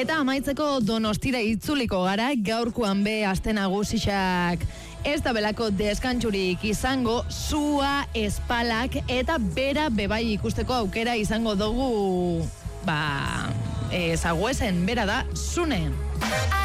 Eta amaitzeko Donostira itzuliko gara, gaurkoan be aste nagusiak ez da belako deskantxurik izango, sua, espalak eta bera bebai ikusteko aukera izango dugu, zaguesen, bera da, Sune.